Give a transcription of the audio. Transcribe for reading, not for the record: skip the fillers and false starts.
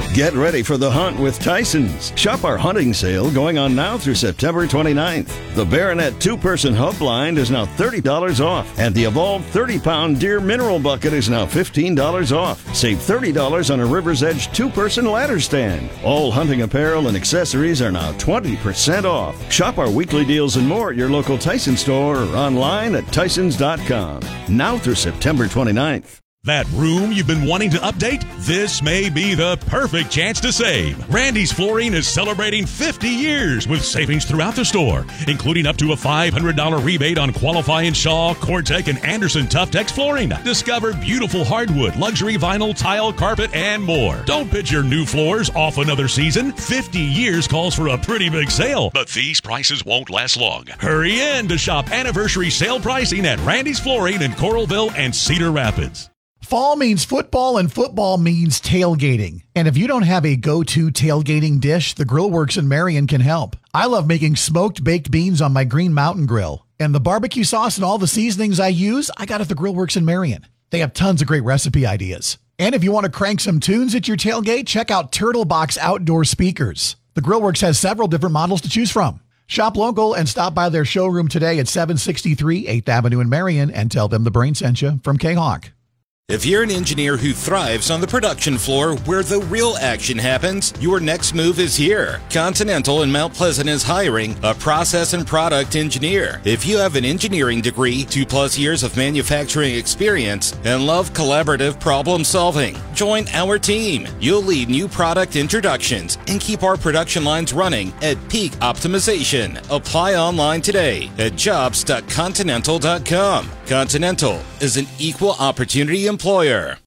Get ready for the hunt with Tyson's. Shop our hunting sale going on now through September 29th. The Baronet 2-person hub blind is now $30 off, and the Evolve 30-pound deer mineral bucket is now $15 off. Save $30 on a River's Edge 2-person ladder stand. All hunting apparel and accessories are now 20% off. Shop our weekly deals and more at your local Tyson store or online at tysons.com. Now through September 29th. That room you've been wanting to update? This may be the perfect chance to save. Randy's Flooring is celebrating 50 years with savings throughout the store, including up to a $500 rebate on qualifying Shaw, Cortec, and Anderson Tuftex flooring. Discover beautiful hardwood, luxury vinyl, tile, carpet, and more. Don't pitch your new floors off another season. 50 years calls for a pretty big sale, but these prices won't last long. Hurry in to shop anniversary sale pricing at Randy's Flooring in Coralville and Cedar Rapids. Fall means football, and football means tailgating. And if you don't have a go-to tailgating dish, the Grill Works in Marion can help. I love making smoked baked beans on my Green Mountain Grill. And the barbecue sauce and all the seasonings I use, I got at the Grill Works in Marion. They have tons of great recipe ideas. And if you want to crank some tunes at your tailgate, check out Turtle Box Outdoor Speakers. The Grill Works has several different models to choose from. Shop local and stop by their showroom today at 763 8th Avenue in Marion and tell them the Brain sent you from K-Hawk. If you're an engineer who thrives on the production floor where the real action happens, your next move is here. Continental in Mount Pleasant is hiring a process and product engineer. If you have an engineering degree, 2+ years of manufacturing experience, and love collaborative problem solving, join our team. You'll lead new product introductions and keep our production lines running at peak optimization. Apply online today at jobs.continental.com. Continental is an equal opportunity employer.